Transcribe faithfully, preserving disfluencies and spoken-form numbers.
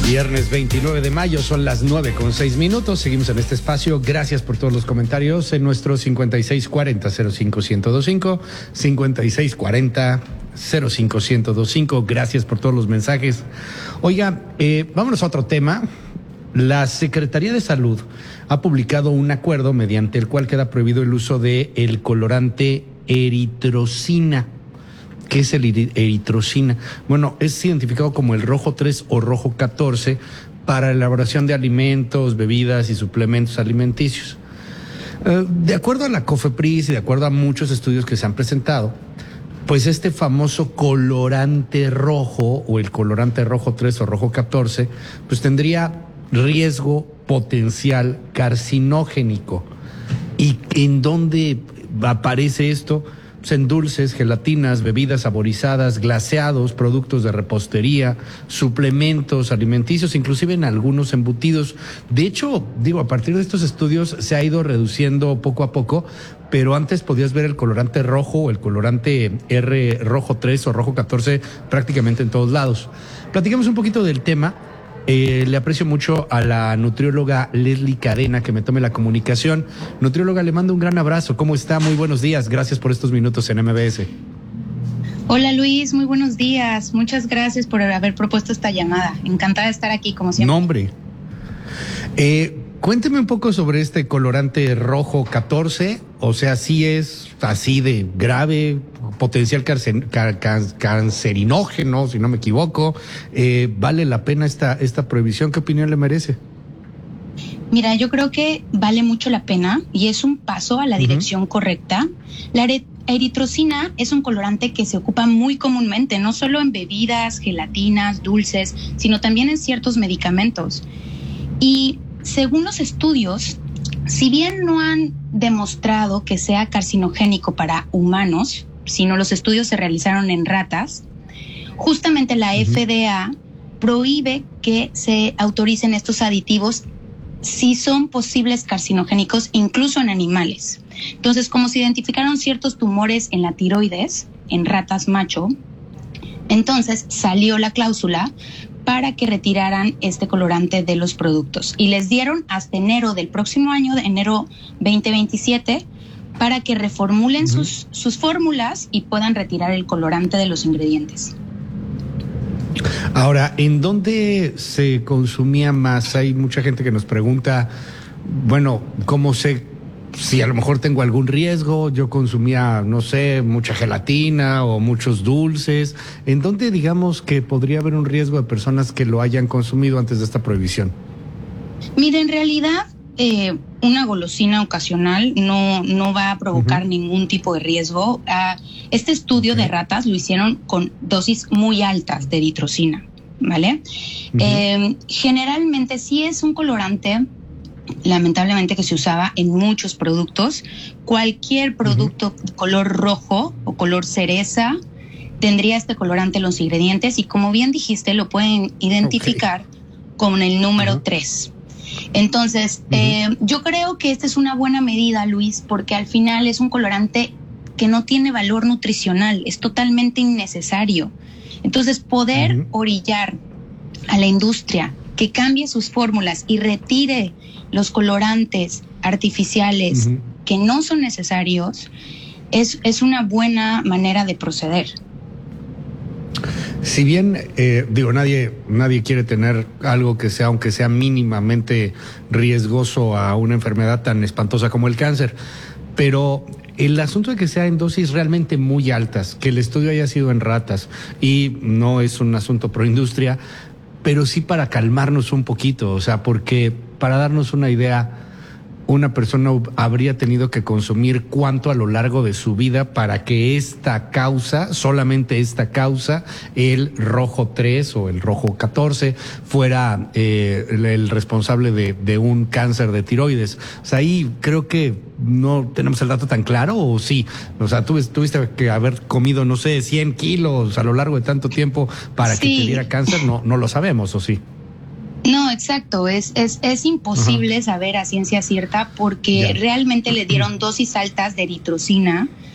Viernes veintinueve de mayo, son las nueve con seis minutos. Seguimos en este espacio. Gracias por todos los comentarios en nuestro cincuenta y seis cuarenta cero cinco ciento veinticinco, cincuenta y seis cuarenta cero cinco ciento veinticinco. Gracias por todos los mensajes. Oiga, eh, vámonos a otro tema. La Secretaría de Salud ha publicado un acuerdo mediante el cual queda prohibido el uso de el colorante eritrocina. ¿Qué es el eritrocina? Bueno, es identificado como el rojo tres o rojo catorce para la elaboración de alimentos, bebidas y suplementos alimenticios. Eh, de acuerdo a la COFEPRIS y de acuerdo a muchos estudios que se han presentado, pues este famoso colorante rojo o el colorante rojo tres o rojo catorce, pues tendría riesgo potencial carcinogénico. ¿Y en dónde aparece esto? En dulces, gelatinas, bebidas saborizadas, glaseados, productos de repostería, suplementos alimenticios, inclusive en algunos embutidos. De hecho, digo, a partir de estos estudios se ha ido reduciendo poco a poco, pero antes podías ver el colorante rojo o el colorante R rojo tres o rojo catorce prácticamente en todos lados. Platicamos un poquito del tema. Eh, le aprecio mucho a la nutrióloga Leslie Cadena que me tome la comunicación. Nutrióloga, le mando un gran abrazo. ¿Cómo está? Muy buenos días. Gracias por estos minutos en M B S. Hola Luis, muy buenos días. Muchas gracias por haber propuesto esta llamada. Encantada de estar aquí, como siempre. Nombre. Eh, cuénteme un poco sobre este colorante rojo catorce. O sea, ¿sí es así de grave, potencial carcen, car, car, cancerinógeno, si no me equivoco? Eh, ¿Vale la pena esta, esta prohibición? ¿Qué opinión le merece? Mira, yo creo que vale mucho la pena y es un paso a la dirección uh-huh. correcta. La eritrocina es un colorante que se ocupa muy comúnmente, no solo en bebidas, gelatinas, dulces, sino también en ciertos medicamentos. Y según los estudios, si bien no han demostrado que sea carcinogénico para humanos, sino los estudios se realizaron en ratas, justamente la uh-huh. F D A prohíbe que se autoricen estos aditivos si son posibles carcinogénicos, incluso en animales. Entonces, como se identificaron ciertos tumores en la tiroides, en ratas macho, entonces salió la cláusula para que retiraran este colorante de los productos. Y les dieron hasta enero del próximo año, de enero veinte veintisiete, para que reformulen uh-huh. sus, sus fórmulas y puedan retirar el colorante de los ingredientes. Ahora, ¿en dónde se consumía más? Hay mucha gente que nos pregunta, bueno, ¿cómo sé si a lo mejor tengo algún riesgo? Yo consumía, no sé, mucha gelatina o muchos dulces. ¿En dónde digamos que podría haber un riesgo de personas que lo hayan consumido antes de esta prohibición? Mira, en realidad, eh, una golosina ocasional no, no va a provocar uh-huh. ningún tipo de riesgo. Uh, este estudio okay. de ratas lo hicieron con dosis muy altas de eritrocina, ¿vale? Uh-huh. Eh, generalmente sí es un colorante, lamentablemente, que se usaba en muchos productos. Cualquier producto uh-huh. color rojo o color cereza tendría este colorante en los ingredientes y, como bien dijiste, lo pueden identificar okay. con el número uh-huh. tres. Entonces, uh-huh. eh, yo creo que esta es una buena medida, Luis, porque al final es un colorante que no tiene valor nutricional, es totalmente innecesario. Entonces, poder uh-huh. orillar a la industria que cambie sus fórmulas y retire los colorantes artificiales uh-huh. que no son necesarios, es, es una buena manera de proceder. Si bien, eh, digo, nadie, nadie quiere tener algo que sea, aunque sea mínimamente riesgoso a una enfermedad tan espantosa como el cáncer, pero el asunto de que sea en dosis realmente muy altas, que el estudio haya sido en ratas, y no es un asunto pro industria, pero sí para calmarnos un poquito, o sea, porque para darnos una idea, una persona habría tenido que consumir cuánto a lo largo de su vida para que esta causa, solamente esta causa, el rojo tres o el rojo catorce, fuera eh, el, el responsable de, de un cáncer de tiroides. O sea, ahí creo que no tenemos el dato tan claro, ¿o sí? O sea, tuviste, tuviste que haber comido, no sé, cien kilos a lo largo de tanto tiempo para sí. que te diera cáncer, no, no lo sabemos, ¿o sí? No, exacto, es, es, es imposible uh-huh. saber a ciencia cierta porque ya. realmente le dieron dosis altas de eritrocina